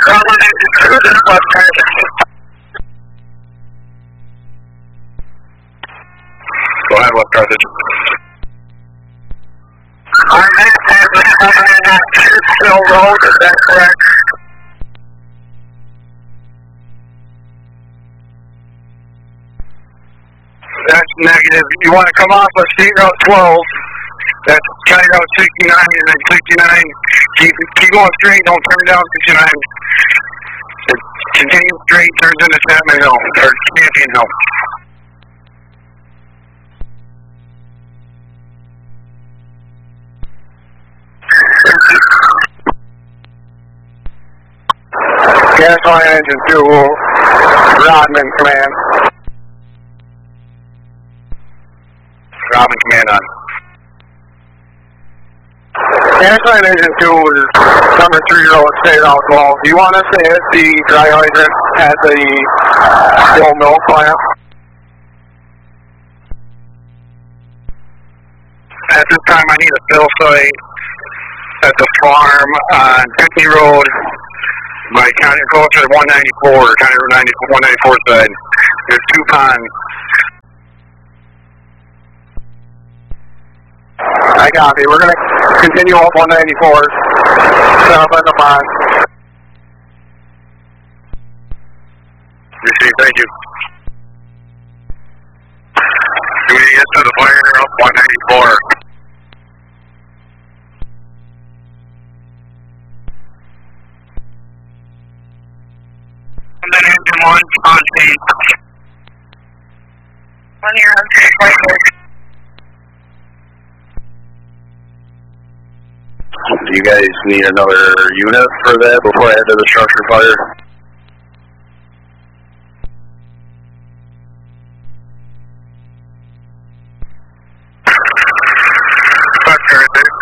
Brahman engine 2, this is West Carthage. Go ahead, West Carthage. I'm maintained with Brahman engine 2, Still Road, is that correct? That's negative. You want to come off of State Route 12. That's County Route 69, and then 69. Keep going straight. Don't turn down 69. Continue straight. Turns into Chapman Hill or Champion Hill. Gasoline engine 2, Rodman command. Robin, command on. Gasoline engine 2 is number 3 road, State Route 12. Do you want us to hit the dry hydrant at the old milk plant? At this time, I need a fill site at the farm on Pitney Road, my county closer to 194, County Route 194 side. There's 2 ponds. I copy. We're going to continue up 194. Set up in the pond. Receive, thank you. Do we get to the fire up 194? And then engine 1 on state. 1 year on state. Do you guys need another unit for that before I head to the structure fire? That's correct.